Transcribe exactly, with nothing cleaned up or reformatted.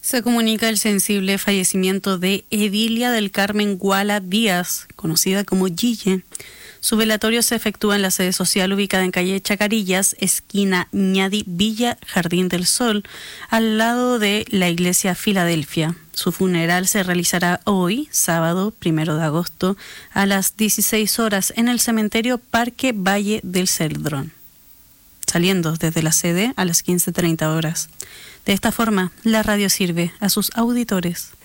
Se comunica el sensible fallecimiento de Edilia del Carmen Guala Díaz, conocida como Gille. Su velatorio se efectúa en la sede social ubicada en calle Chacarillas, esquina Ñadi Villa, Jardín del Sol, al lado de la iglesia Filadelfia. Su funeral se realizará hoy, sábado primero de agosto, a las dieciséis horas en el cementerio Parque Valle del Cedrón, saliendo desde la sede a las quince treinta horas. De esta forma, la radio sirve a sus auditores.